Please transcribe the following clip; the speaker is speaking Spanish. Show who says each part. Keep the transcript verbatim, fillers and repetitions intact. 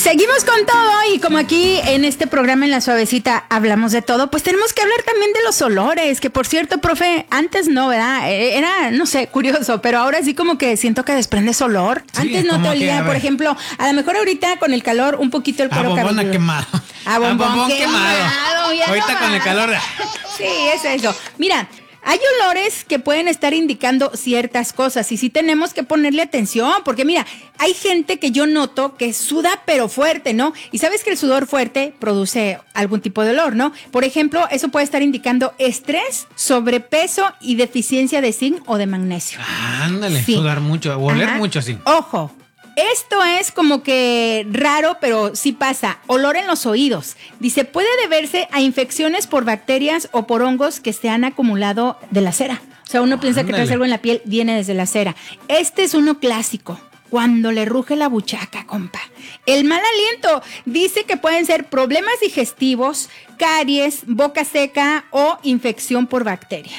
Speaker 1: Seguimos con todo y como aquí en este programa en La Suavecita hablamos de todo, pues tenemos que hablar también de los olores, que por cierto, profe, antes no, ¿verdad? Era, no sé, curioso, pero ahora sí como que siento que desprendes olor. Sí, antes no te olía, por ejemplo, a lo mejor ahorita con el calor un poquito el cuero cabelludo.
Speaker 2: A bombón quemado.
Speaker 1: A bombón,
Speaker 2: a bombón
Speaker 1: quemado.
Speaker 2: quemado. Ahorita no con el calor.
Speaker 1: Sí, es eso. Mira, hay olores que pueden estar indicando ciertas cosas y sí tenemos que ponerle atención, porque mira, hay gente que yo noto que suda pero fuerte, ¿no? Y sabes que el sudor fuerte produce algún tipo de olor, ¿no? Por ejemplo, eso puede estar indicando estrés, sobrepeso y deficiencia de zinc o de magnesio.
Speaker 2: Ah, ándale,
Speaker 1: sí.
Speaker 2: Sudar mucho, oler
Speaker 1: Ajá.
Speaker 2: mucho, sí.
Speaker 1: Ojo. Esto es como que raro, pero sí pasa. Olor en los oídos. Dice, puede deberse a infecciones por bacterias o por hongos que se han acumulado de la cera. O sea, uno oh, piensa ándale. que traes algo en la piel, viene desde la cera. Este es uno clásico. Cuando le ruge la buchaca, compa. El mal aliento dice que pueden ser problemas digestivos, caries, boca seca o infección por bacterias.